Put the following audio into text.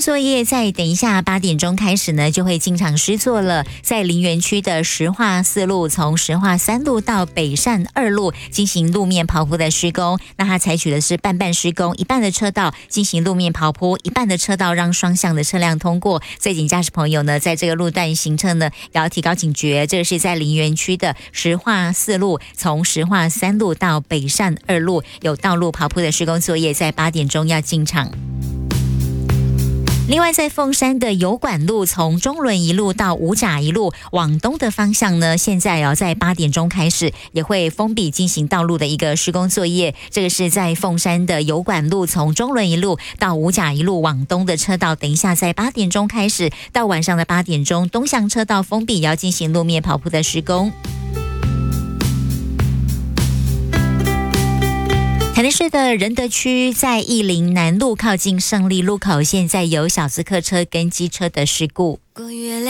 作业在等一下8点钟开始呢，就会进场施作了。在林园区的石化4路，从石化3路到北善2路进行路面刨铺的施工。那它采取的是半施工，一半的车道进行路面刨铺，一半的车道让双向的车辆通过。所以请驾驶朋友呢，在这个路段行车呢，也要提高警觉。这个是在林园区的石化4路，从石化3路到北善2路有道路刨铺的施工作业，在8点钟要进场。另外，在凤山的油管路，从中仑一路到五甲一路往东的方向呢，现在在8点钟开始也会封闭进行道路的一个施工作业。这个是在凤山的油管路，从中仑一路到五甲一路往东的车道，等一下在8点钟开始到晚上的8点钟，东向车道封闭，也要进行路面刨铺的施工。台南市的仁德区在义林南路靠近胜利路口，现在有小资客车跟机车的事故。